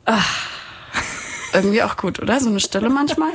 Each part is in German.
Irgendwie auch gut, oder? So eine Stille manchmal.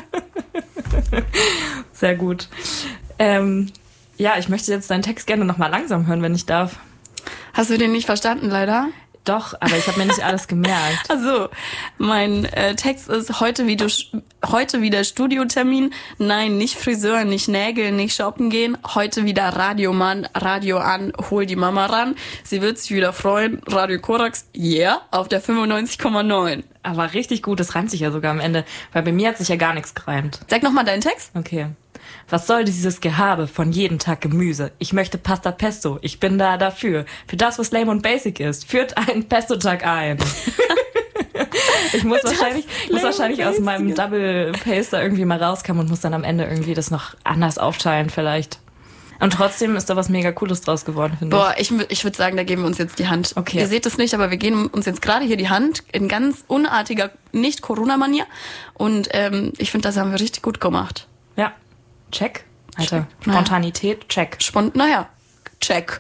Sehr gut. Ja, ich möchte jetzt deinen Text gerne nochmal langsam hören, wenn ich darf. Hast du den nicht verstanden, leider? Doch, aber ich habe mir nicht alles gemerkt. Also, mein Text ist heute wieder Studiotermin. Nein, nicht Friseur, nicht Nägel, nicht shoppen gehen. Heute wieder Radiomann, Radio an, hol die Mama ran. Sie wird sich wieder freuen. Radio Korax, yeah, auf der 95,9. Aber richtig gut, das reimt sich ja sogar am Ende, weil bei mir hat sich ja gar nichts gereimt. Sag nochmal deinen Text. Okay. Was soll dieses Gehabe von jeden Tag Gemüse? Ich möchte Pasta Pesto, ich bin da dafür. Für das, was lame und basic ist, führt einen Pesto-Tag ein. Ich muss wahrscheinlich aus meinem Double Paster irgendwie mal rauskommen und muss dann am Ende irgendwie das noch anders aufteilen vielleicht. Und trotzdem ist da was mega Cooles draus geworden, finde ich. Boah, ich würde sagen, da geben wir uns jetzt die Hand. Okay. Ihr seht es nicht, aber wir geben uns jetzt gerade hier die Hand in ganz unartiger, nicht Corona-Manier. Und ich finde, das haben wir richtig gut gemacht. Ja. Check. Alter, Check. Spontanität, check. Check.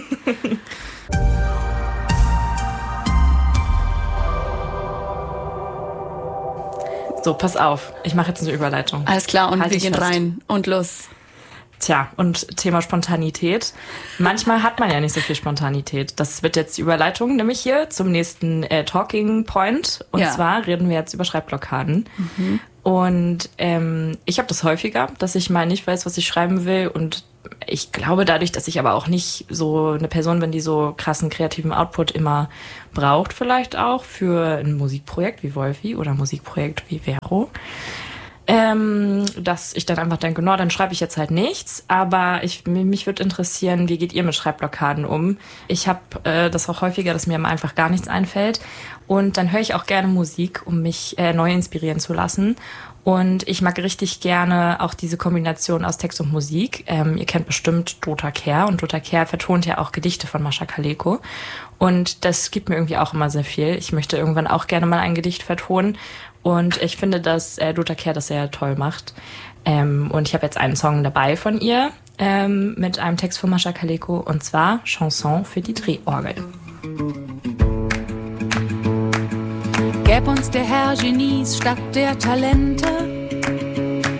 So, pass auf. Ich mache jetzt eine Überleitung. Alles klar, und Halt wir dich gehen fest. rein und los. Tja, und Thema Spontanität. Manchmal hat man ja nicht so viel Spontanität. Das wird jetzt die Überleitung, nämlich hier zum nächsten Talking Point. Und zwar reden wir jetzt über Schreibblockaden. Mhm. Und ich habe das häufiger, dass ich mal nicht weiß, was ich schreiben will. Und ich glaube dadurch, dass ich aber auch nicht so eine Person bin, die so krassen kreativen Output immer braucht, vielleicht auch für ein Musikprojekt wie Wolfi oder ein Musikprojekt wie Vero, dass ich dann einfach denke, no, dann schreibe ich jetzt halt nichts. Aber mich würde interessieren, wie geht ihr mit Schreibblockaden um? Ich habe das auch häufiger, dass mir einfach gar nichts einfällt. Und dann höre ich auch gerne Musik, um mich neu inspirieren zu lassen. Und ich mag richtig gerne auch diese Kombination aus Text und Musik. Ihr kennt bestimmt Dota Kehr. Und Dota Kehr vertont ja auch Gedichte von Mascha Kaleko. Und das gibt mir irgendwie auch immer sehr viel. Ich möchte irgendwann auch gerne mal ein Gedicht vertonen. Und ich finde, dass Dota Kehr das sehr toll macht. Und ich habe jetzt einen Song dabei von ihr mit einem Text von Mascha Kaleko. Und zwar Chanson für die Drehorgel. Gäb uns der Herr Genies statt der Talente